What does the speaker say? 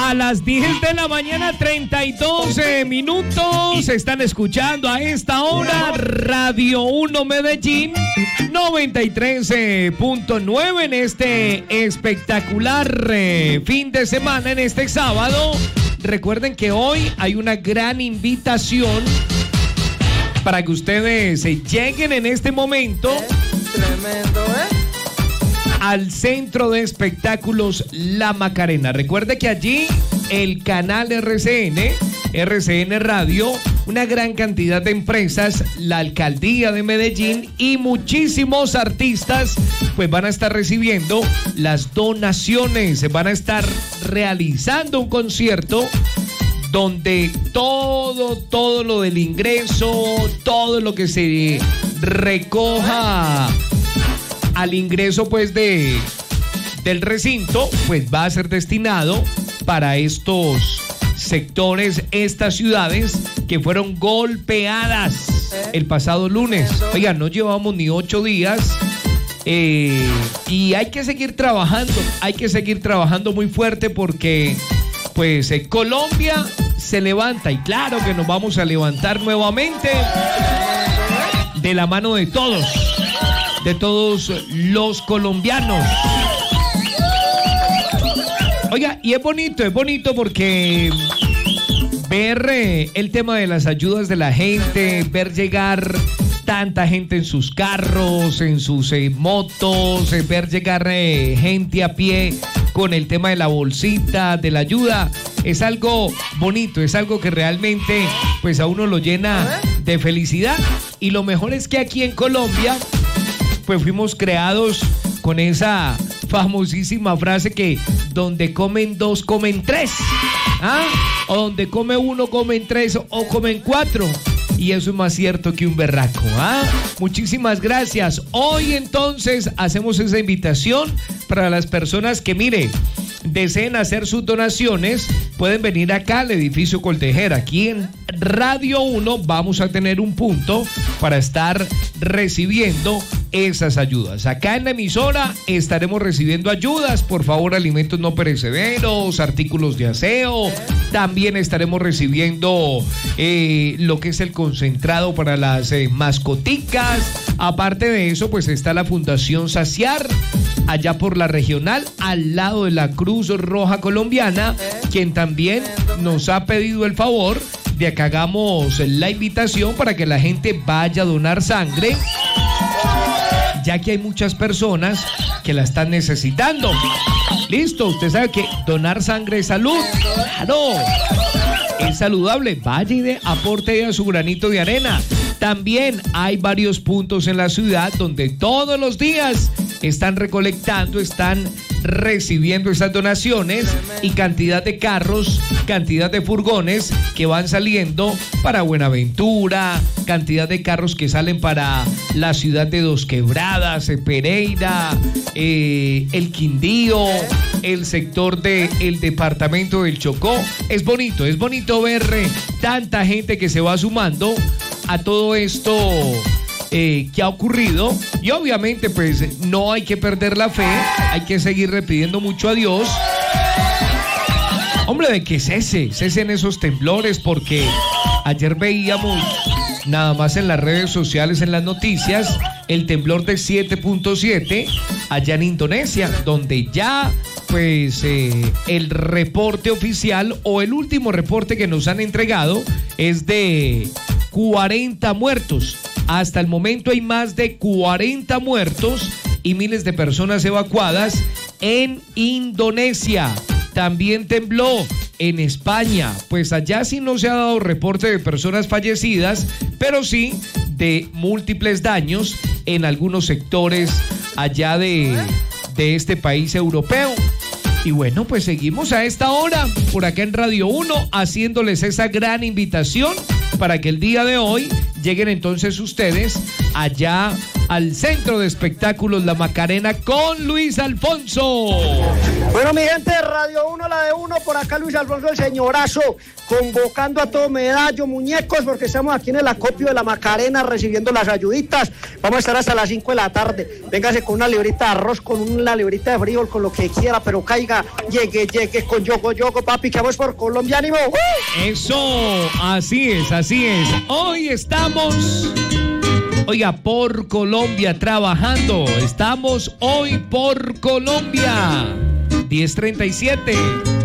A las 10 de la mañana, 32 minutos. Se están escuchando a esta hora Radio 1 Medellín 93.9 en este espectacular fin de semana, en este sábado. Recuerden que hoy hay una gran invitación para que ustedes lleguen en este momento. Tremendo, al Centro de Espectáculos La Macarena. Recuerde que allí el canal RCN Radio, una gran cantidad de empresas, la alcaldía de Medellín y muchísimos artistas pues van a estar recibiendo las donaciones, se van a estar realizando un concierto donde todo lo del ingreso, todo lo que se recoja al ingreso pues del recinto, pues va a ser destinado para estos sectores, estas ciudades que fueron golpeadas el pasado lunes. Oiga, no llevamos ni 8 días y hay que seguir trabajando muy fuerte porque pues Colombia se levanta, y claro que nos vamos a levantar nuevamente de la mano de todos los colombianos. Oiga, y es bonito porque ver el tema de las ayudas de la gente, ver llegar tanta gente en sus carros, en sus motos, ver llegar gente a pie con el tema de la bolsita, de la ayuda, es algo bonito, es algo que realmente pues a uno lo llena de felicidad. Y lo mejor es que aquí en Colombia pues fuimos creados con esa famosísima frase que donde comen 2, comen 3. O donde come 1, comen 3 o comen 4. Y eso es más cierto que un berraco. Muchísimas gracias. Hoy entonces hacemos esa invitación para las personas que, mire, deseen hacer sus donaciones, pueden venir acá al edificio Coltejera. Aquí en Radio 1 vamos a tener un punto para estar recibiendo esas ayudas. Acá en la emisora estaremos recibiendo ayudas, por favor, alimentos no perecederos, artículos de aseo. También estaremos recibiendo lo que es el concentrado para las mascoticas. Aparte de eso, pues está la Fundación Saciar, allá por la regional, al lado de la Cruz Roja Colombiana, quien también nos ha pedido el favor de que hagamos la invitación para que la gente vaya a donar sangre, ya que hay muchas personas que la están necesitando. Listo, usted sabe que donar sangre es salud. Claro, es saludable. Vaya y aporte a su granito de arena. También hay varios puntos en la ciudad donde todos los días están recolectando, están recibiendo esas donaciones, y cantidad de carros, cantidad de furgones que van saliendo para Buenaventura, cantidad de carros que salen para la ciudad de Dos Quebradas, Pereira, el Quindío, el sector del departamento del Chocó. Es bonito ver tanta gente que se va sumando a todo esto que ha ocurrido. Y obviamente pues no hay que perder la fe, hay que seguir pidiendo mucho a Dios, hombre, de que cesen esos temblores, porque ayer veíamos nada más en las redes sociales, en las noticias, el temblor de 7.7 allá en Indonesia, donde ya pues el reporte oficial, o el último reporte que nos han entregado, es de 40 muertos. Hasta el momento hay más de 40 muertos y miles de personas evacuadas en Indonesia. También tembló en España, pues allá sí no se ha dado reporte de personas fallecidas, pero sí de múltiples daños en algunos sectores allá de este país europeo. Y bueno, pues seguimos a esta hora por acá en Radio 1 haciéndoles esa gran invitación para que el día de hoy lleguen entonces ustedes allá al Centro de Espectáculos La Macarena con Luis Alfonso. Bueno, mi gente de Radio 1, la de uno, por acá Luis Alfonso el señorazo, convocando a todo medallo, muñecos, porque estamos aquí en el acopio de la Macarena recibiendo las ayuditas. Vamos a estar hasta las 5 de la tarde. Véngase con una librita de arroz, con una librita de frijol, con lo que quiera, pero caiga, llegue con yogo, papi, que vamos por Colombia, ánimo. Eso, así es. Hoy estamos, oiga, por Colombia trabajando. Estamos hoy por Colombia. 10:37.